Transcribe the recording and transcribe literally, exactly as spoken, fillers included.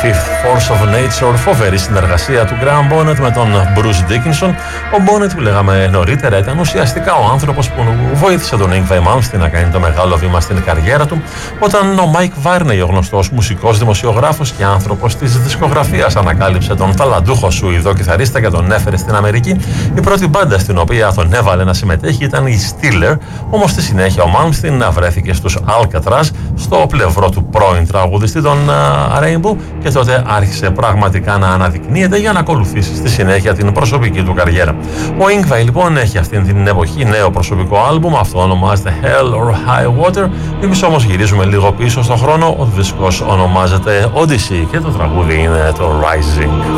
Fifth Force of Nature, φοβερή συνεργασία του Graham Bonnet με τον Bruce Dickinson. Ο Bonnet, που λέγαμε νωρίτερα, ήταν ουσιαστικά ο άνθρωπος που βοήθησε τον Yngwie Malmsteen να κάνει το μεγάλο βήμα στην καριέρα του, όταν ο Mike Varney, ο γνωστός μουσικός, δημοσιογράφος και άνθρωπος της δισκογραφίας, ανακάλυψε τον ταλαντούχο Σουηδό κιθαρίστα και τον έφερε στην Αμερική. Η πρώτη μπάντα στην οποία τον έβαλε να συμμετέχει ήταν η Steeler, όμως στη συνέχεια ο Malmsteen βρέθηκε στους Alcatraz, στο πλευρό του πρώην τραγουδιστή των uh, Rainbow, και τότε άρχισε πραγματικά να αναδεικνύεται για να ακολουθήσει στη συνέχεια την προσωπική του καριέρα. Ο Yngwie λοιπόν έχει αυτήν την εποχή νέο προσωπικό άλμπουμ, αυτό ονομάζεται Hell or High Water. Εμείς όμως γυρίζουμε λίγο πίσω στον χρόνο, ο δίσκος ονομάζεται Odyssey και το τραγούδι είναι το Rising.